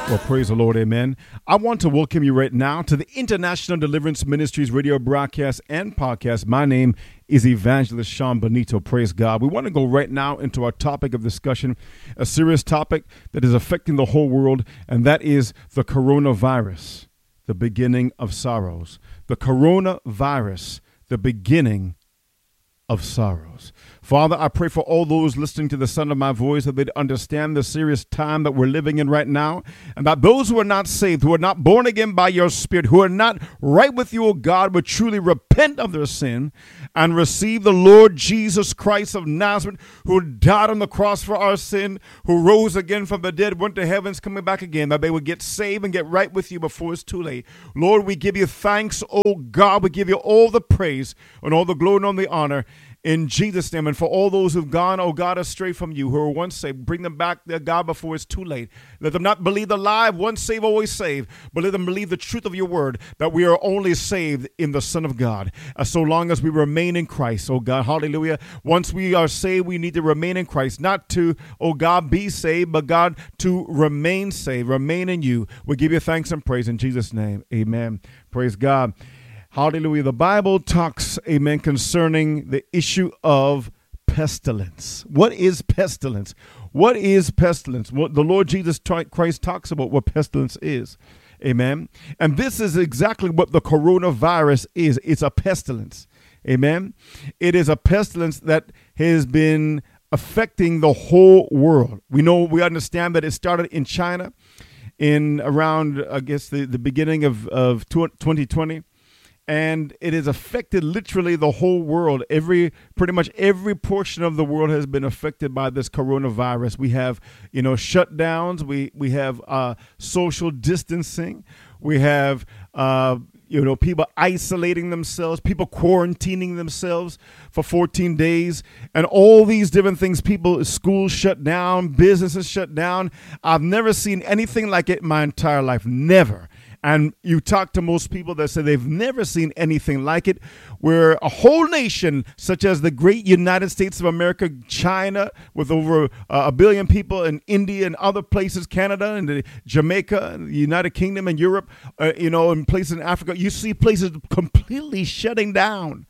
Well, praise the Lord, amen. I want to welcome you right now to the International Deliverance Ministries radio broadcast and podcast. My name is Evangelist Sean Benito, praise God. We want to go right now into our topic of discussion, a serious topic that is affecting the whole world, and that is the coronavirus, the beginning of sorrows. The coronavirus, the beginning of sorrows. Father, I pray for all those listening to the sound of my voice that they'd understand the serious time that we're living in right now, and that those who are not saved, who are not born again by your Spirit, who are not right with you, O God, would truly repent of their sin and receive the Lord Jesus Christ of Nazareth, who died on the cross for our sin, who rose again from the dead, went to heavens, coming back again, that they would get saved and get right with you before it's too late. Lord, we give you thanks, O God. We give you all the praise and all the glory and all the honor in Jesus' name. And for all those who've gone, oh God, astray from you, who are once saved, bring them back, their God, before it's too late. Let them not believe the lie, once saved, always saved, but let them believe the truth of your word, that we are only saved in the Son of God. So long as we remain in Christ, oh God, hallelujah. Once we are saved, we need to remain in Christ, not to, oh God, be saved, but God, to remain saved, remain in you. We give you thanks and praise in Jesus' name. Amen. Praise God. Hallelujah. The Bible talks, amen, concerning the issue of pestilence. What is pestilence? What is pestilence? What the Lord Jesus Christ talks about what pestilence is. Amen. And this is exactly what the coronavirus is. It's a pestilence. Amen. It is a pestilence that has been affecting the whole world. We understand that it started in China in around, I guess, the beginning of 2020. And it has affected literally the whole world. Pretty much every portion of the world has been affected by this coronavirus. We have, shutdowns. We have social distancing. We have, people isolating themselves, people quarantining themselves for 14 days, and all these different things. Schools shut down, businesses shut down. I've never seen anything like it in my entire life. Never. And you talk to most people that say they've never seen anything like it, where a whole nation, such as the great United States of America, China, with over a billion people, and India and other places, Canada and Jamaica, and the United Kingdom and Europe, and places in Africa, you see places completely shutting down,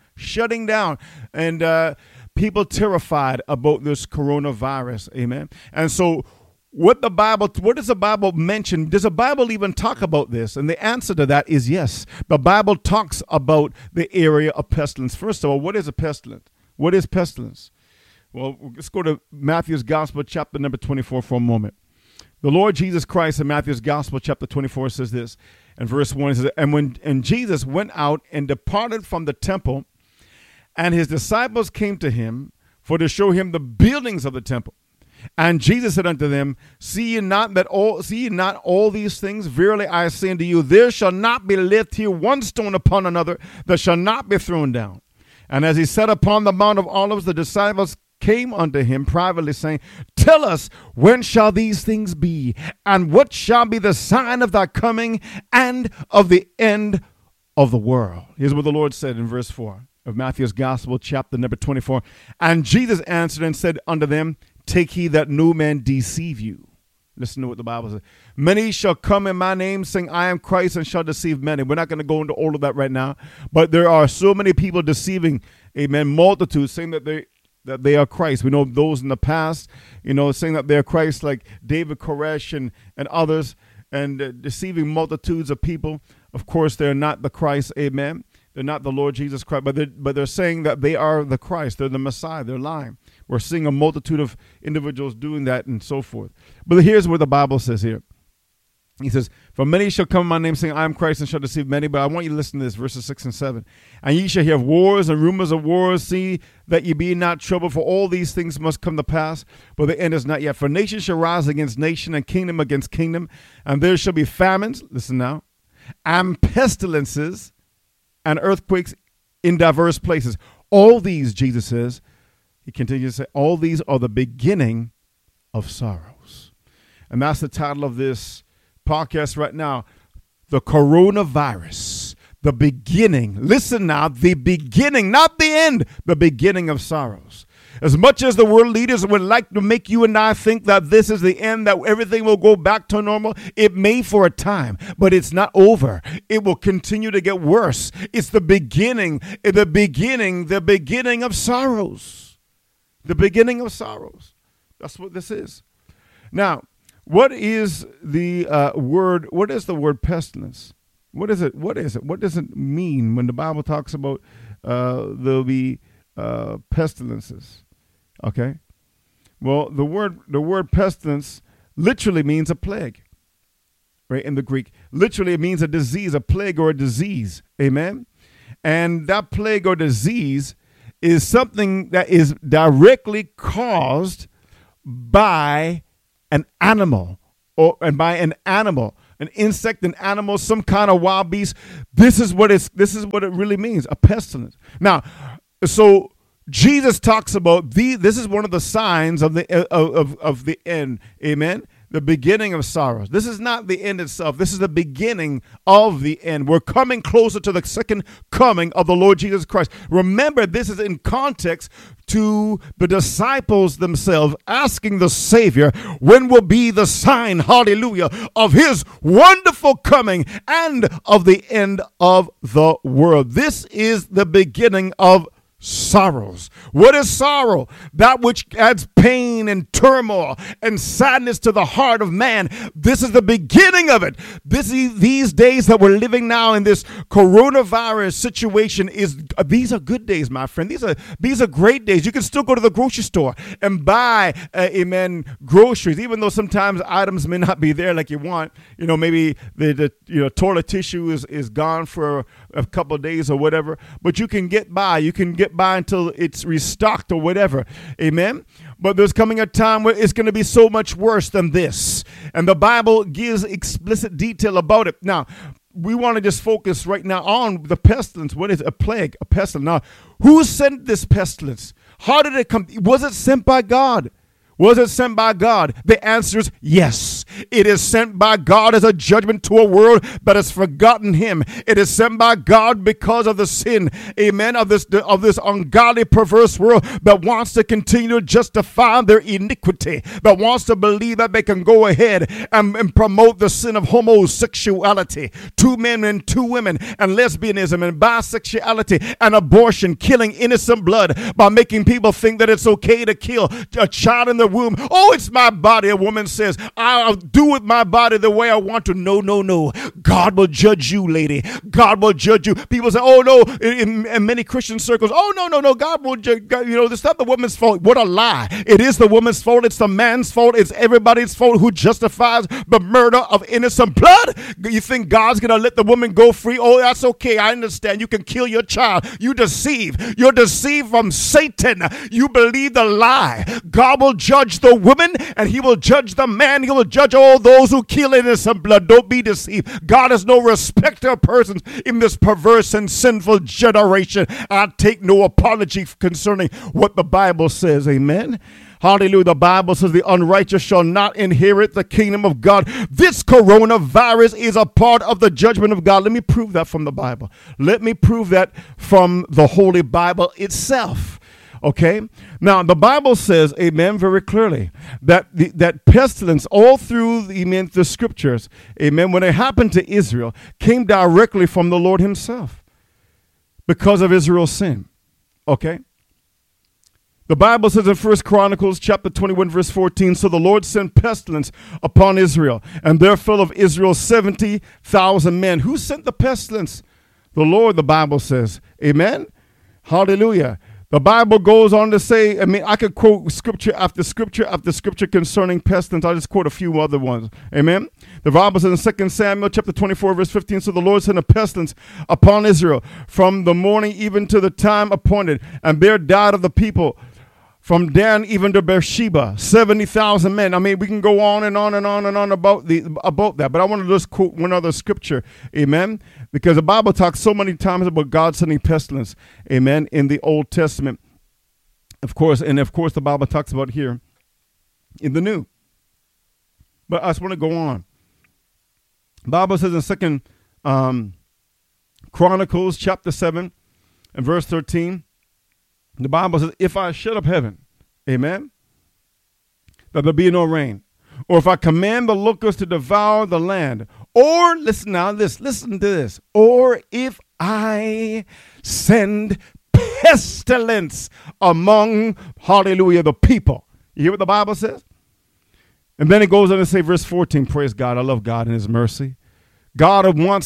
and people terrified about this coronavirus. Amen. And so, what does the Bible mention? Does the Bible even talk about this? And the answer to that is yes. The Bible talks about the area of pestilence. First of all, what is a pestilence? What is pestilence? Well, let's go to Matthew's Gospel, chapter number 24 for a moment. The Lord Jesus Christ in Matthew's Gospel, chapter 24 says this, in verse 1, it says, And Jesus went out and departed from the temple, and his disciples came to him for to show him the buildings of the temple. And Jesus said unto them, See ye not all these things? Verily I say unto you, there shall not be left here one stone upon another that shall not be thrown down. And as he sat upon the Mount of Olives, the disciples came unto him privately, saying, Tell us, when shall these things be? And what shall be the sign of thy coming and of the end of the world? Here's what the Lord said in verse 4 of Matthew's Gospel, chapter number 24. And Jesus answered and said unto them, Take heed that no man deceive you. Listen to what the Bible says. Many shall come in my name, saying, I am Christ, and shall deceive many. We're not going to go into all of that right now. But there are so many people deceiving, amen, multitudes, saying that they are Christ. We know those in the past, saying that they're Christ, like David Koresh and others, and deceiving multitudes of people. Of course, they're not the Christ, amen. They're not the Lord Jesus Christ, but they're saying that they are the Christ. They're the Messiah. They're lying. We're seeing a multitude of individuals doing that and so forth. But here's what the Bible says here. He says, For many shall come in my name, saying, I am Christ, and shall deceive many. But I want you to listen to this, verses 6 and 7. And ye shall hear of wars and rumors of wars. See that ye be not troubled, for all these things must come to pass, but the end is not yet. For nation shall rise against nation, and kingdom against kingdom. And there shall be famines, listen now, and pestilences, and earthquakes in diverse places. All these, Jesus says, he continues to say, all these are the beginning of sorrows. And that's the title of this podcast right now, the coronavirus, the beginning. Listen now, the beginning, not the end, the beginning of sorrows. As much as the world leaders would like to make you and I think that this is the end, that everything will go back to normal, it may for a time, but it's not over. It will continue to get worse. It's the beginning of sorrows. The beginning of sorrows. That's what this is. Now, what is the word pestilence? What is it? What does it mean when the Bible talks about there'll be pestilences? Okay. Well, the word pestilence literally means a plague, right? In the Greek, literally it means a disease, a plague or a disease. Amen. And that plague or disease is something that is directly caused by an animal, an insect, an animal, some kind of wild beast. This is what it really means, a pestilence. Now, so Jesus talks about this is one of the signs of the end. Amen. The beginning of sorrows. This is not the end itself. This is the beginning of the end. We're coming closer to the second coming of the Lord Jesus Christ. Remember, this is in context to the disciples themselves asking the Savior, when will be the sign, hallelujah, of his wonderful coming and of the end of the world. This is the beginning of sorrows. What is sorrow? That which adds pain and turmoil and sadness to the heart of man. This is the beginning of it. These days that we're living now in this coronavirus situation these are good days, my friend. These are great days. You can still go to the grocery store and buy, groceries, even though sometimes items may not be there like you want. Maybe the toilet tissue is gone for a couple of days or whatever, but you can get by. You can get by until it's restocked or whatever. Amen. But there's coming a time where it's going to be so much worse than this. And the Bible gives explicit detail about it. Now, we want to just focus right now on the pestilence. What is a plague? A pestilence. Now, who sent this pestilence? How did it come? Was it sent by God? Was it sent by God? The answer is yes. It is sent by God as a judgment to a world that has forgotten him. It is sent by God because of the sin, amen, of this ungodly, perverse world that wants to continue to justify their iniquity, that wants to believe that they can go ahead and promote the sin of homosexuality, 2 men and 2 women, and lesbianism and bisexuality and abortion, killing innocent blood by making people think that it's okay to kill a child in the womb. Oh, it's my body. A woman says, I'll do with my body the way I want to. No. God will judge you, lady. God will judge you. People say, oh, no, in many Christian circles, oh, no, God will judge. It's not the woman's fault. What a lie. It is the woman's fault. It's the man's fault. It's everybody's fault who justifies the murder of innocent blood. You think God's going to let the woman go free? Oh, that's okay. I understand. You can kill your child. You deceive. You're deceived from Satan. You believe the lie. God will judge the woman and he will judge the man. He will judge all those who kill innocent blood. Don't be deceived. God has no respect of persons in this perverse and sinful generation. I take no apology concerning what the Bible says. Amen. Hallelujah. The Bible says the unrighteous shall not inherit the kingdom of God. This coronavirus is a part of the judgment of God. Let me prove that from the Bible. Let me prove that from the Holy Bible itself. Okay. Now, the Bible says, amen, very clearly that that pestilence all through the scriptures, amen, when it happened to Israel, came directly from the Lord himself because of Israel's sin. Okay. The Bible says in 1 Chronicles chapter 21, verse 14, so the Lord sent pestilence upon Israel, and there fell of Israel 70,000 men. Who sent the pestilence? The Lord, the Bible says. Amen. Hallelujah. The Bible goes on to say, I could quote scripture after scripture after scripture concerning pestilence. I'll just quote a few other ones. Amen. The Bible says in 2 Samuel chapter 24, verse 15, so the Lord sent a pestilence upon Israel from the morning even to the time appointed, and there died of the people from Dan even to Beersheba, 70,000 men. We can go on and on and on and on about that, but I want to just quote one other scripture, amen, because the Bible talks so many times about God sending pestilence, amen, in the Old Testament, of course, and of course the Bible talks about here in the New. But I just want to go on. The Bible says in 2 Chronicles chapter 7 and verse 13, the Bible says, if I shut up heaven Amen. That there be no rain. Or if I command the locusts to devour the land. Or, listen to this. Or if I send pestilence among, hallelujah, the people. You hear what the Bible says? And then it goes on to say, verse 14, praise God. I love God and his mercy. God's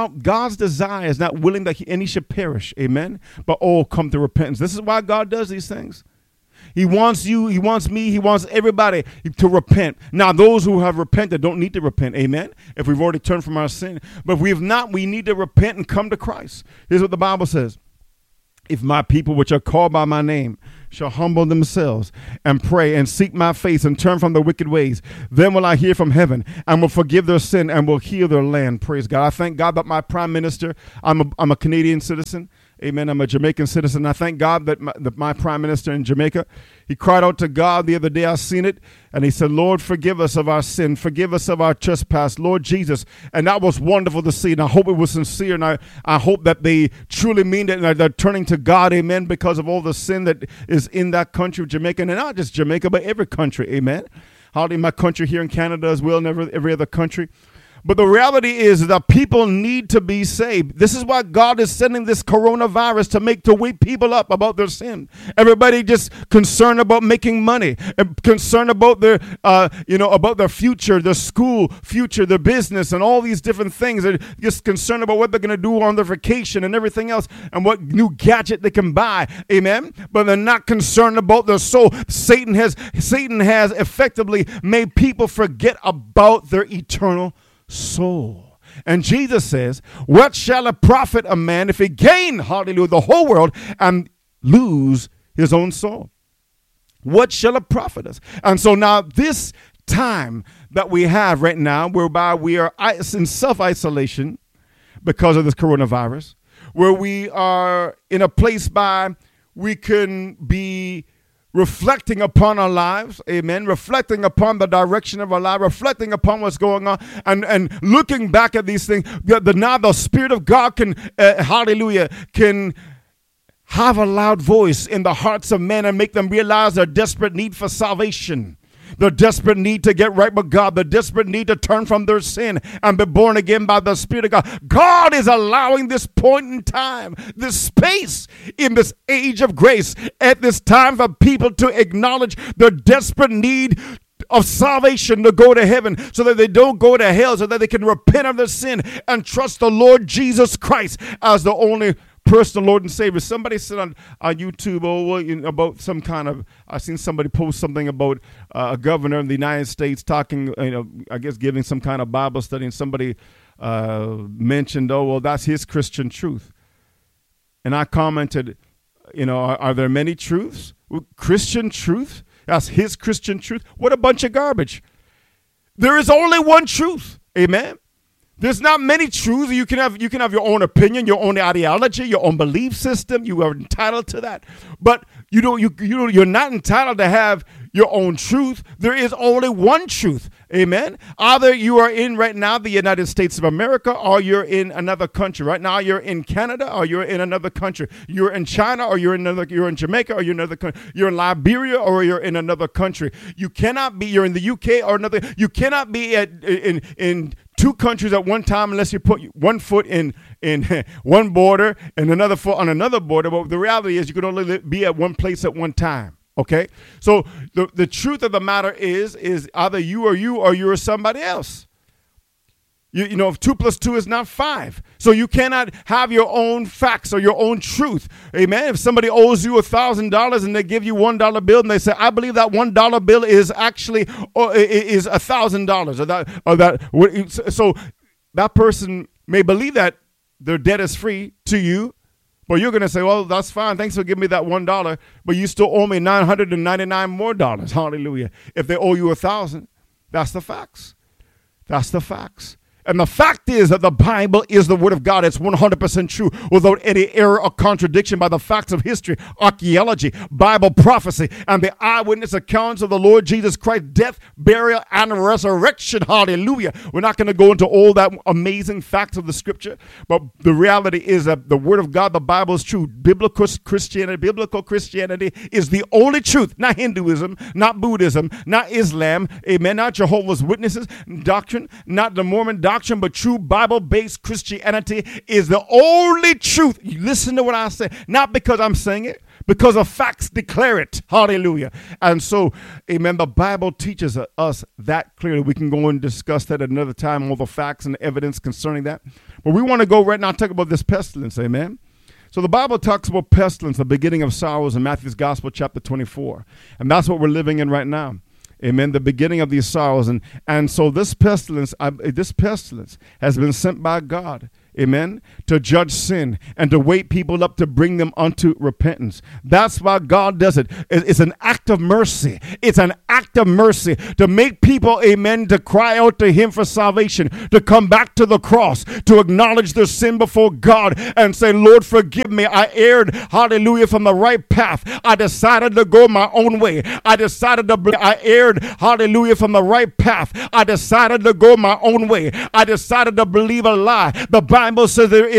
desire is not willing that any should perish. Amen. But all come to repentance. This is why God does these things. He wants you, he wants me, he wants everybody to repent. Now, those who have repented don't need to repent, amen, if we've already turned from our sin. But if we have not, we need to repent and come to Christ. Here's what the Bible says. If my people, which are called by my name, shall humble themselves and pray and seek my face and turn from their wicked ways, then will I hear from heaven and will forgive their sin and will heal their land. Praise God. I thank God that my prime minister, I'm a Canadian citizen. Amen. I'm a Jamaican citizen. I thank God that my prime minister in Jamaica, he cried out to God the other day. I seen it. And he said, Lord, forgive us of our sin. Forgive us of our trespass. Lord Jesus. And that was wonderful to see. And I hope it was sincere. And I hope that they truly mean it. And they're turning to God. Amen. Because of all the sin that is in that country of Jamaica. And not just Jamaica, but every country. Amen. Hardly my country here in Canada as well. And every other country. But the reality is that people need to be saved. This is why God is sending this coronavirus to wake people up about their sin. Everybody just concerned about making money, and concerned about their, about their future, their school future, their business, and all these different things. They're just concerned about what they're going to do on their vacation and everything else, and what new gadget they can buy. Amen. But they're not concerned about their soul. Satan has effectively made people forget about their eternal soul. And Jesus says, what shall it profit a man if he gain, hallelujah, the whole world and lose his own soul? What shall it profit us? And so now this time that we have right now, whereby we are in self-isolation because of this coronavirus, where we are in a place by we can be reflecting upon our lives, amen, reflecting upon the direction of our life, reflecting upon what's going on, and looking back at these things. Now the Spirit of God can, can have a loud voice in the hearts of men and make them realize their desperate need for salvation. The desperate need to get right with God. The desperate need to turn from their sin and be born again by the Spirit of God. God is allowing this point in time, this space in this age of grace, at this time for people to acknowledge their desperate need of salvation to go to heaven, so that they don't go to hell, so that they can repent of their sin and trust the Lord Jesus Christ as the only personal Lord and Savior. Somebody said on YouTube about some kind of, I seen somebody post something about a governor in the United States talking, I guess giving some kind of Bible study, and somebody mentioned, that's his Christian truth. And I commented, are there many truths? Christian truth? That's his Christian truth? What a bunch of garbage. There is only one truth. Amen. There's not many truths. You can have your own opinion, your own ideology, your own belief system. You are entitled to that. But you're not entitled to have your own truth. There is only one truth. Amen. Either you are in right now the United States of America, or you're in another country. Right now you're in Canada, or you're in another country. You're in China, or you're in Jamaica, or you're in another country. You're in Liberia, or you're in another country. You cannot be, you're in the UK or another. You cannot be in two countries at one time unless you put one foot in one border and another foot on another border. But the reality is you can only be at one place at one time. Okay, so the truth of the matter is either you or you're somebody else. If 2 + 2 is not 5. So you cannot have your own facts or your own truth. Amen. If somebody owes you $1,000 and they give you $1 bill and they say, I believe that $1 bill is actually is $1,000 so that person may believe that their debt is free to you. But you're going to say, well, that's fine. Thanks for giving me that $1. But you still owe me $999 more. Hallelujah. If they owe you $1,000, that's the facts. That's the facts. And the fact is that the Bible is the Word of God. It's 100% true without any error or contradiction by the facts of history, archaeology, Bible prophecy, and the eyewitness accounts of the Lord Jesus Christ's death, burial, and resurrection. Hallelujah. We're not going to go into all that amazing facts of the Scripture, but the reality is that the Word of God, the Bible is true. Biblical Christianity is the only truth, not Hinduism, not Buddhism, not Islam, amen, not Jehovah's Witnesses doctrine, not the Mormon doctrine, but true Bible-based Christianity is the only truth. You listen to what I say, not because I'm saying it, because the facts declare it. Hallelujah. And so, amen, the Bible teaches us that clearly. We can go and discuss that at another time, all the facts and evidence concerning that. But we want to go right now and talk about this pestilence, amen. So the Bible talks about pestilence, the beginning of sorrows in Matthew's Gospel, chapter 24. And that's what we're living in right now. Amen. The beginning of these sorrows. And so this pestilence has been sent by God. Amen. To judge sin and to wake people up to bring them unto repentance. That's why God does it. It's an act of mercy. It's an act of mercy to make people, amen, to cry out to Him for salvation, to come back to the cross, to acknowledge their sin before God and say, Lord, forgive me. I erred, hallelujah, from the right path. I decided to go my own way. I erred, hallelujah, from the right path. I decided to go my own way. I decided to believe a lie. The Bible says there is